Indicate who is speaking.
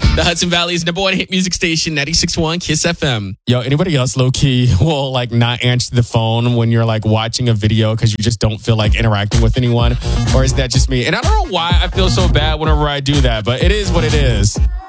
Speaker 1: The Hudson Valley's number one hit music station, 96.1 Kiss FM.
Speaker 2: Yo, anybody else low-key will like not answer the phone when you're like watching a video because you just don't feel like interacting with anyone? Or is that just me? And I don't know why I feel so bad whenever I do that, but it is what it is.